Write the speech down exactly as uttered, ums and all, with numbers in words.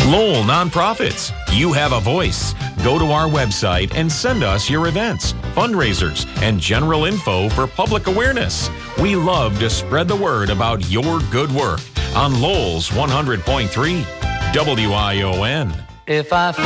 Lowell Nonprofits. You have a voice. Go to our website and send us your events, fundraisers, and general info for public awareness. We love to spread the word about your good work on Lowell's one hundred point three W I O N. If I